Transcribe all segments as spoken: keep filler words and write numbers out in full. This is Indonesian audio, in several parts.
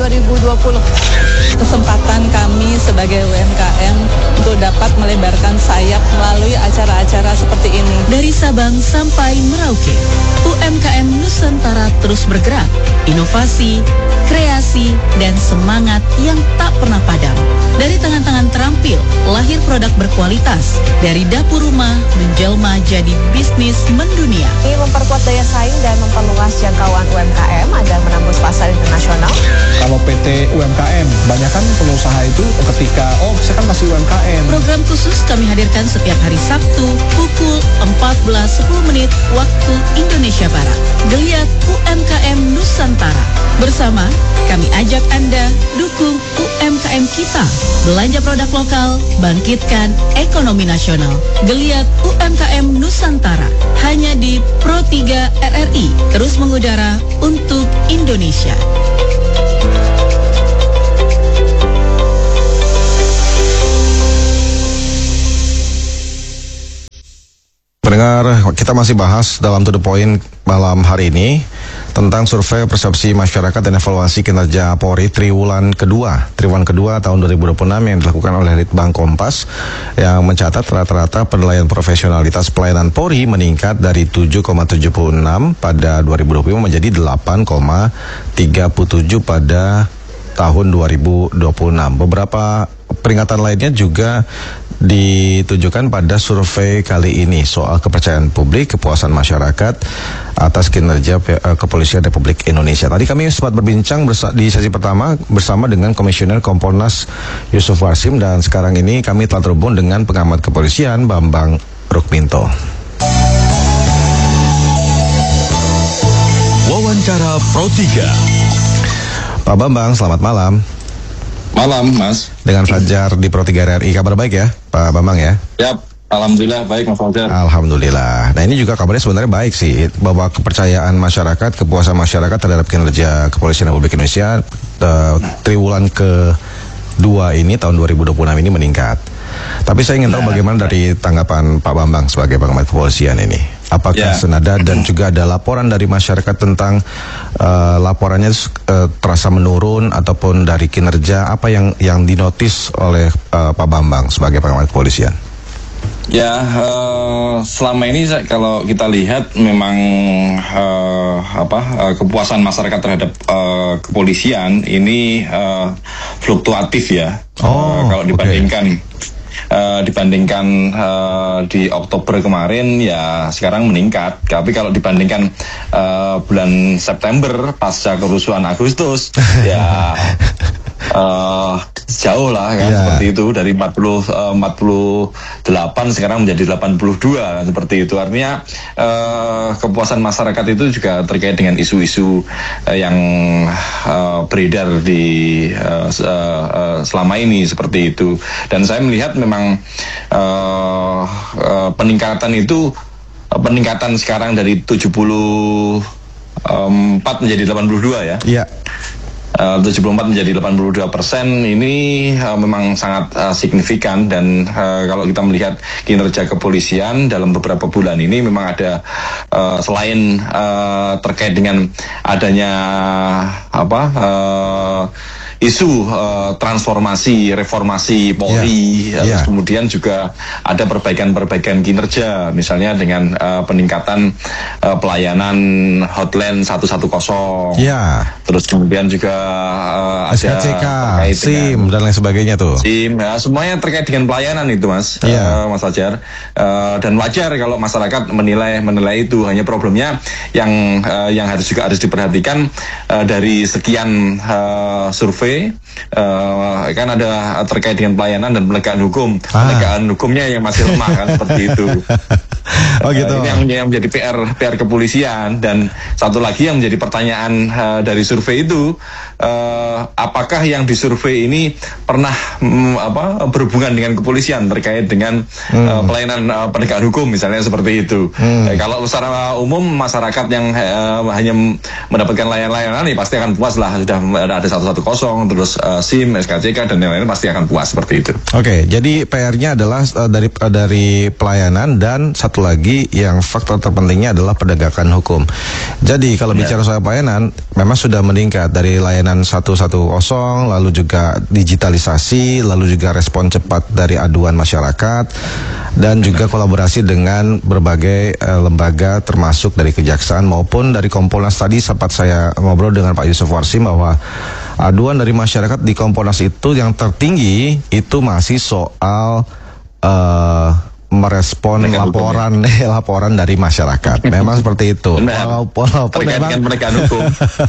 dua ribu dua puluh. Kesempatan kami sebagai U M K M untuk dapat melebarkan sayap melalui acara-acara seperti ini. Dari Sabang sampai Merauke, U M K M Nusantara terus bergerak, inovasi, kreasi, dan semangat yang tak pernah padam. Dari tangan-tangan terampil, lahir produk berkualitas. Dari dapur rumah, menjelma jadi bisnis mendunia. Ini memperkuat daya saing dan memperluas jangkauan U M K M agar menembus pasar internasional. Kalau P T U M K M, banyak kan pengusaha itu ketika, oh saya kan masih U M K M. Program khusus kami hadirkan setiap hari Sabtu pukul empat belas sepuluh menit waktu Indonesia Barat. Geliat U M K M Nusantara. Bersama, kami ajak Anda dukung U M K M kita. Belanja produk lokal, bangkitkan ekonomi nasional. Geliat U M K M Nusantara. Hanya di Pro tiga R R I. Terus mengudara untuk Indonesia. Pendengar, kita masih bahas dalam To The Point malam hari ini tentang survei persepsi masyarakat dan evaluasi kinerja Polri triwulan kedua, triwulan kedua tahun dua ribu dua puluh enam yang dilakukan oleh Litbang Kompas yang mencatat rata-rata penilaian profesionalitas pelayanan Polri meningkat dari tujuh koma tujuh enam pada dua ribu dua puluh lima menjadi delapan koma tiga tujuh pada tahun dua ribu dua puluh enam. Beberapa peringatan lainnya juga ditujukan pada survei kali ini soal kepercayaan publik, kepuasan masyarakat atas kinerja Kepolisian Republik Indonesia. Tadi kami sempat berbincang di sesi pertama bersama dengan Komisioner Kompolnas Yusuf Warsim, dan sekarang ini kami telah terhubung dengan pengamat kepolisian Bambang Rukminto. Wawancara Pro tiga. Pak Bambang, selamat malam. Malam, Mas. Dengan Fajar di Pro tiga R R I. Kabar baik ya, Pak Bambang ya? Yap, alhamdulillah baik, Mas Fajar. Alhamdulillah. Nah, ini juga kabarnya sebenarnya baik sih, bahwa kepercayaan masyarakat, kepuasan masyarakat terhadap kinerja Kepolisian Republik Indonesia uh, triwulan kedua ini tahun dua ribu dua puluh enam ini meningkat. Tapi saya ingin tahu nah, bagaimana dari tanggapan Pak Bambang sebagai pengamat kepolisian ini. Apakah ya. senada dan juga ada laporan dari masyarakat tentang uh, laporannya uh, terasa menurun ataupun dari kinerja apa yang yang dinotis oleh uh, Pak Bambang sebagai pengamat kepolisian? Ya, uh, selama ini kalau kita lihat memang uh, apa uh, kepuasan masyarakat terhadap uh, kepolisian ini uh, fluktuatif ya. Oh, uh, kalau dibandingkan. Okay. Uh, dibandingkan uh, di Oktober kemarin ya sekarang meningkat. Tapi kalau dibandingkan uh, bulan September pasca kerusuhan Agustus ya uh, jauh lah kan, yeah. Seperti itu dari empat puluh, uh, empat puluh delapan sekarang menjadi delapan puluh dua kan, seperti itu. Artinya uh, kepuasan masyarakat itu juga terkait dengan isu-isu uh, yang uh, beredar di uh, uh, uh, selama ini seperti itu. Dan saya melihat memang Uh, uh, peningkatan itu uh, peningkatan sekarang dari tujuh puluh empat menjadi delapan puluh dua ya. Iya. Uh, tujuh puluh empat menjadi delapan puluh dua persen ini uh, memang sangat uh, signifikan, dan uh, kalau kita melihat kinerja kepolisian dalam beberapa bulan ini memang ada uh, selain uh, terkait dengan adanya apa uh, isu uh, transformasi, reformasi Polri, yeah. Yeah. Kemudian juga ada perbaikan-perbaikan kinerja, misalnya dengan uh, peningkatan uh, pelayanan hotline seratus sepuluh, yeah. Terus kemudian juga uh, S K C K, ada SIM dan lain sebagainya tuh. SIM, ya, semuanya terkait dengan pelayanan itu, Mas, yeah. uh, Mas Fajar. Uh, dan wajar kalau masyarakat menilai menilai itu. Hanya problemnya yang uh, yang harus juga harus diperhatikan uh, dari sekian uh, survei. Uh, kan ada terkait dengan pelayanan dan penegakan hukum. Ah. Penegakan hukumnya yang masih lemah kan, seperti itu. Oh gitu. Uh, ini yang, yang menjadi P R P R kepolisian. Dan satu lagi yang menjadi pertanyaan uh, dari survei itu, uh, apakah yang disurvei ini pernah um, apa berhubungan dengan kepolisian terkait dengan hmm. uh, pelayanan uh, penegakan hukum misalnya, seperti itu. Hmm. Uh, kalau secara umum masyarakat yang uh, hanya mendapatkan layanan-layanan ya pasti akan puas lah, sudah ada seratus sepuluh, terus uh, SIM, S K C K dan lain-lain pasti akan puas, seperti itu. Oke, okay, jadi P R-nya adalah uh, dari uh, dari pelayanan dan satu lagi lagi yang faktor terpentingnya adalah penegakan hukum. Jadi kalau Ya. bicara soal pelayanan, memang sudah meningkat dari layanan seratus sepuluh, lalu juga digitalisasi, lalu juga respon cepat dari aduan masyarakat, dan juga kolaborasi dengan berbagai eh, lembaga termasuk dari Kejaksaan maupun dari Kompolnas. Tadi sempat saya ngobrol dengan Pak Yusuf Warsim bahwa aduan dari masyarakat di Kompolnas itu yang tertinggi itu masih soal uh, merespon Penegakan laporan eh, laporan dari masyarakat. Memang seperti itu. Benar. Walaupun, walaupun Terkait memang dengan penegakan hukum.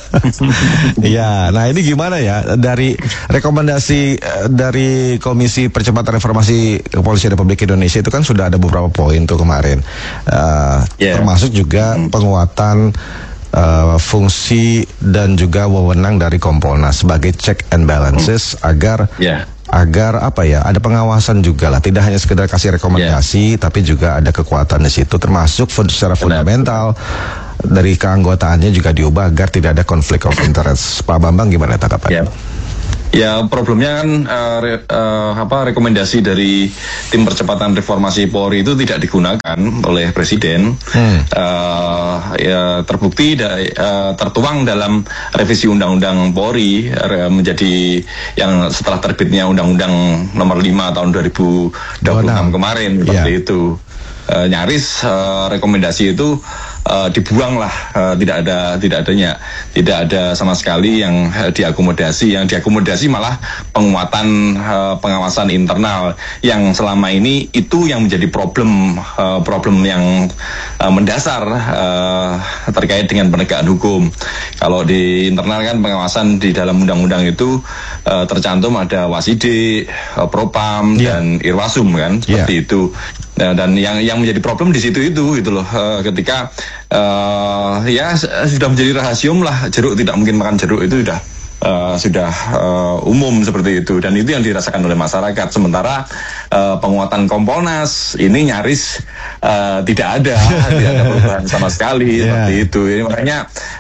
ya, nah ini gimana ya dari rekomendasi eh, dari Komisi Percepatan Reformasi Kepolisian Republik Indonesia itu kan sudah ada beberapa poin tuh kemarin, uh, Yeah. termasuk juga penguatan uh, fungsi dan juga wewenang dari Kompolnas sebagai check and balances agar Ya. agar apa ya ada pengawasan juga lah, tidak hanya sekedar kasih rekomendasi tapi juga ada kekuatan di situ, termasuk fun- secara fundamental dari keanggotaannya juga diubah agar tidak ada konflik of interest. Pak Bambang gimana tanggapannya? Ya. Ya, problemnya kan uh, re, uh, apa rekomendasi dari tim percepatan reformasi Polri itu tidak digunakan oleh Presiden. Hmm. Uh, ya terbukti da, uh, tertuang dalam revisi Undang-Undang Polri uh, menjadi yang setelah terbitnya Undang-Undang Nomor lima Tahun dua ribu dua puluh enam kemarin seperti Yeah. itu. Uh, nyaris uh, rekomendasi itu Uh, dibuang lah, uh, tidak ada tidak adanya tidak ada sama sekali yang uh, diakomodasi. Yang diakomodasi malah penguatan uh, pengawasan internal yang selama ini itu yang menjadi problem uh, problem yang uh, mendasar uh, terkait dengan penegakan hukum. Kalau di internal kan pengawasan di dalam undang-undang itu uh, tercantum ada Wasidik, uh, Propam Yeah. dan Irwasum kan seperti Yeah. itu. Nah, dan yang yang menjadi problem di situ itu gitu loh, uh, ketika uh, ya sudah menjadi rahasium lah, jeruk tidak mungkin makan jeruk itu sudah uh, sudah uh, umum seperti itu, dan itu yang dirasakan oleh masyarakat. Sementara uh, penguatan Kompolnas ini nyaris uh, tidak ada tidak ada perubahan sama sekali. Yeah. Seperti itu. Jadi makanya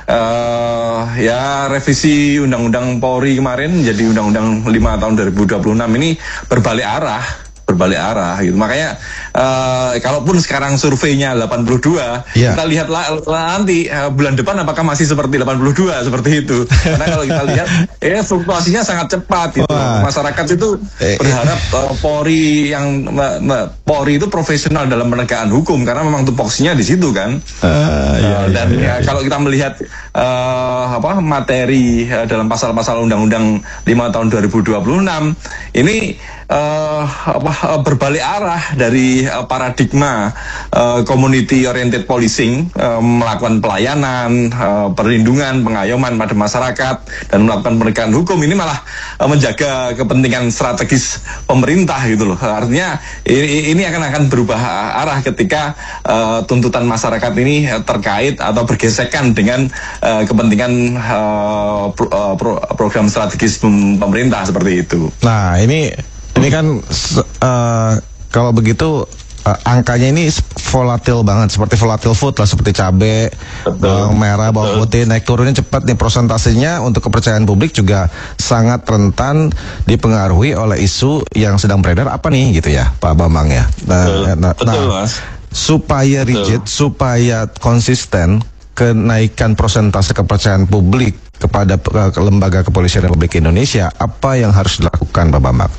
uh, ya revisi Undang-Undang Polri kemarin jadi Undang-Undang lima tahun dua ribu dua puluh enam ini berbalik arah berbalik arah gitu. Makanya uh, kalaupun sekarang surveinya delapan puluh dua, Yeah. kita lihat lah, lah nanti uh, bulan depan apakah masih seperti delapan puluh dua seperti itu. Karena kalau kita lihat eh fluktuasinya sangat cepat gitu. Wah. Masyarakat itu Eh, eh. berharap uh, Polri yang uh, uh, Polri itu profesional dalam penegakan hukum karena memang tupoksinya di situ kan. Ah, iya, Uh, iya, dan iya, ya, iya. kalau kita melihat uh, apa materi uh, dalam pasal-pasal Undang-Undang lima tahun dua ribu dua puluh enam ini uh, apa, uh, berbalik arah dari uh, paradigma uh, community oriented policing, uh, melakukan pelayanan, uh, perlindungan, pengayoman pada masyarakat dan melakukan penegakan hukum. Ini malah uh, menjaga kepentingan strategis pemerintah gitu loh. Artinya ini, ini akan akan berubah arah ketika uh, tuntutan masyarakat ini uh, terkait atau bergesekan dengan uh, kepentingan uh, pro, uh, pro, program strategis pem- pemerintah seperti itu. Nah ini ini kan se- eh, kalau begitu eh, angkanya ini volatil banget, seperti volatil food lah, seperti cabai, bawang merah, bawang putih naik turunnya cepat nih, prosentasenya untuk kepercayaan publik juga sangat rentan dipengaruhi oleh isu yang sedang beredar apa nih gitu ya Pak Bambang ya. Nah, Betul. nah, Betul, nah, Mas. supaya Betul. rigid, supaya konsisten kenaikan persentase kepercayaan publik kepada eh, lembaga kepolisian Republik Indonesia, apa yang harus dilakukan Pak Bambang?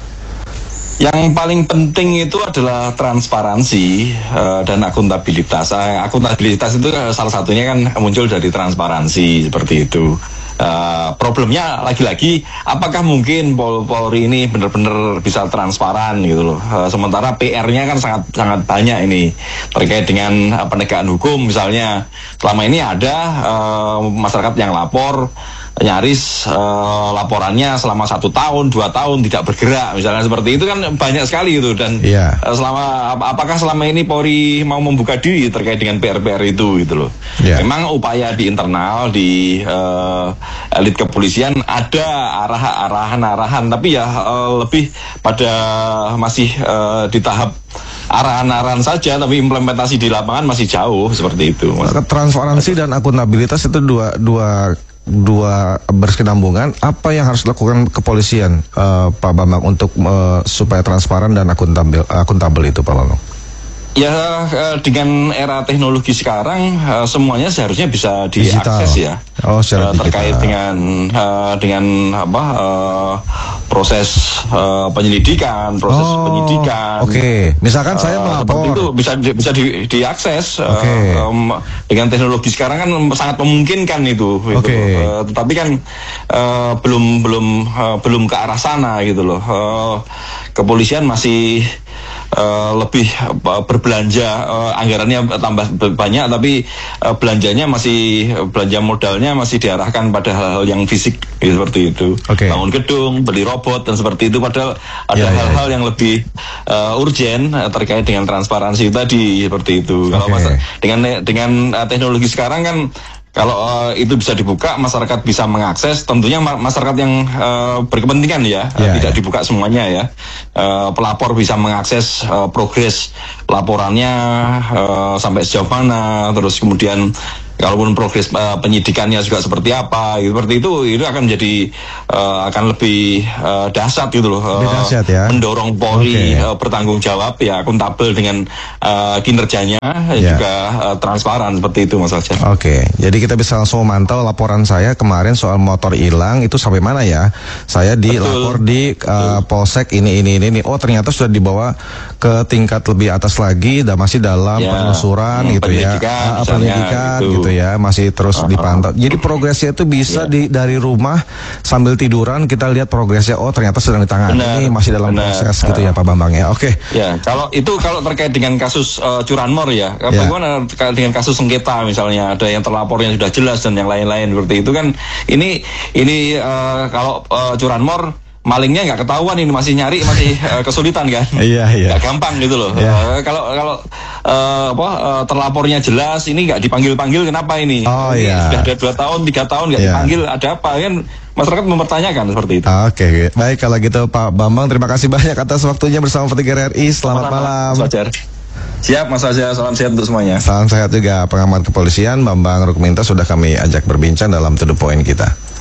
Yang paling penting itu adalah transparansi uh, dan akuntabilitas. Uh, akuntabilitas itu uh, salah satunya kan muncul dari transparansi seperti itu. Uh, problemnya lagi-lagi, apakah mungkin Pol Polri ini benar-benar bisa transparan gitu loh. Uh, sementara P R-nya kan sangat sangat banyak ini terkait dengan uh, penegakan hukum. Misalnya selama ini ada uh, masyarakat yang lapor, nyaris uh, laporannya selama satu tahun, dua tahun tidak bergerak, misalnya seperti itu kan banyak sekali itu. Dan Iya. uh, selama ap apakah selama ini Polri mau membuka diri terkait dengan P R P R itu gitu loh. Iya. Memang upaya di internal di uh, elit kepolisian ada arahan-arahan, tapi ya uh, lebih pada masih uh, di tahap arahan-arahan saja, tapi implementasi di lapangan masih jauh seperti itu, Mas. Transparansi dan akuntabilitas itu dua dua dua berkesinambungan. Apa yang harus dilakukan kepolisian, uh, Pak Bambang, untuk uh, supaya transparan dan akuntabel akuntabel itu, Pak Bambang? Ya eh, dengan era teknologi sekarang eh, semuanya seharusnya bisa diakses Digital. ya. Oh, secara Eh, terkait digital. dengan eh, dengan apa eh, proses eh, penyelidikan, proses Oh, penyidikan. oke. Misalkan saya Eh, seperti melapor. itu bisa di- bisa di, diakses. eh, Oke. em, dengan teknologi sekarang kan sangat memungkinkan itu. gitu. Oke. Eh, tetapi kan eh, belum belum eh, belum ke arah sana gitu loh. Eh, kepolisian masih Uh, lebih uh, berbelanja, uh, anggarannya tambah banyak, tapi uh, belanjanya masih belanja modalnya masih diarahkan pada hal-hal yang fisik gitu, seperti itu. Oke. Bangun gedung, beli robot dan seperti itu. Padahal ada Ya, ya, hal-hal ya. yang lebih uh, urgen uh, terkait dengan transparansi tadi seperti itu. Kalau Oke. masa, dengan dengan uh, teknologi sekarang kan. Kalau uh, itu bisa dibuka, masyarakat bisa mengakses. Tentunya ma- masyarakat yang uh, berkepentingan ya, Ya, uh, tidak ya. dibuka semuanya ya. Uh, pelapor bisa mengakses uh, progres laporannya uh, sampai sejauh mana, terus kemudian kalaupun progres uh, penyidikannya juga seperti apa, gitu. Seperti itu, itu akan menjadi uh, akan lebih uh, dahsyat gitu loh. Lebih Uh, dahsyat ya. Mendorong Polri Oke. uh, bertanggung jawab ya, akuntabel dengan uh, kinerjanya, Ya. juga uh, transparan seperti itu Mas Fajar. Oke, jadi kita bisa langsung memantau laporan saya kemarin soal motor hilang itu sampai mana ya? Saya dilapor di uh, Polsek ini ini ini ini. Oh ternyata sudah dibawa ke tingkat lebih atas lagi dan masih dalam Ya, penelusuran hmm, gitu ya, penyelidikan, Ah, misalnya, penyelidikan gitu. gitu ya, masih terus dipantau. Jadi progresnya itu bisa Ya. di dari rumah sambil tiduran kita lihat progresnya. Oh ternyata sedang ditangani, Benar, ini masih dalam benar. proses gitu ya Pak Bambang ya. Oke. Ya, kalau itu kalau terkait dengan kasus uh, curanmor ya, Ya. bagaimana terkait dengan kasus sengketa misalnya ada yang terlapor yang sudah jelas dan yang lain-lain seperti itu kan, ini ini uh, kalau uh, curanmor malingnya nggak ketahuan, ini masih nyari masih uh, kesulitan kan, Iya, iya. nggak gampang gitu loh. Iya. Uh, kalau kalau uh, apa uh, terlapornya jelas, ini nggak dipanggil-panggil kenapa ini? Oh, ini iya. sudah ada dua tahun, tiga tahun nggak Iya. dipanggil, ada apa kan? Masyarakat mempertanyakan seperti itu. Oke, baik kalau gitu Pak Bambang, terima kasih banyak atas waktunya bersama Vertigo R I. Selamat Sama-sama, malam. Mas Fajar. Siap Mas Fajar, salam sehat untuk semuanya. Salam sehat juga pengamat kepolisian Bambang Rukminto sudah kami ajak berbincang dalam To The Point kita.